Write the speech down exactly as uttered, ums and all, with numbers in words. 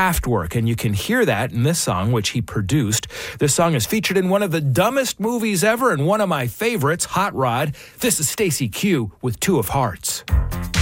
Kraftwerk, and you can hear that in this song, which he produced. This song is featured in one of the dumbest movies ever and one of my favorites, Hot Rod. This is Stacy Q with Two of Hearts.